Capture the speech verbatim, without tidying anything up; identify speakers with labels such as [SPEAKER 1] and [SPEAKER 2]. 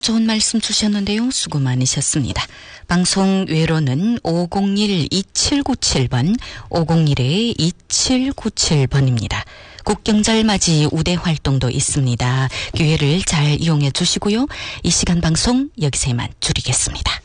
[SPEAKER 1] 좋은 말씀 주셨는데요. 수고 많으셨습니다. 방송 외로는 오공일 이칠구칠 번, 오공일 이칠구칠 번입니다. 국경절 맞이 우대 활동도 있습니다. 기회를 잘 이용해 주시고요. 이 시간 방송 여기서 이만 줄이겠습니다.